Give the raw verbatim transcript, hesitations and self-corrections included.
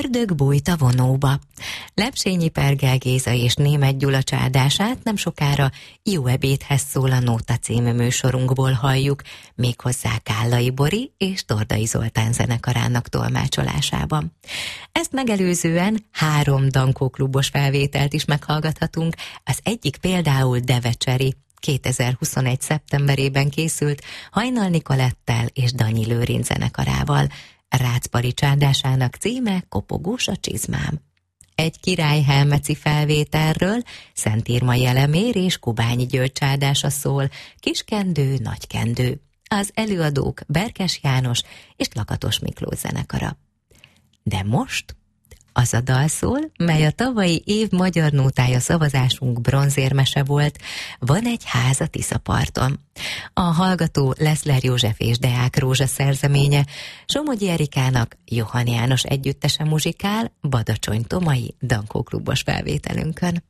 Ördög bújt a vonóba. Lepsényi Pergel Géza és Németh Gyula csárdását nem sokára Jó ebédhez szól a Nóta című műsorunkból halljuk, méghozzá Kállai Bori és Tordai Zoltán zenekarának tolmácsolásában. Ezt megelőzően három Dankó klubos felvételt is meghallgathatunk, az egyik például Devecseri, kétezer-huszonegy. szeptemberében készült Hajnal Nikolettel és Danyi Lőrinc zenekarával. Rácz-Pali csárdásának címe Kopogós a csizmám. Egy Király Helmeci felvételről Szent Irmai Elemér és Kubányi György csárdása szól, Kiskendő, Nagykendő. Az előadók Berkes János és Lakatos Miklós zenekara. De most az a dal szól, mely a tavalyi év magyar nótája szavazásunk bronzérmese volt, Van egy ház a Tiszaparton. A hallgató Leszler József és Deák Rózsa szerzeménye, Somogyi Erikának Johann János együttese muzsikál Badacsony Tomai Dankó klubos felvételünkön.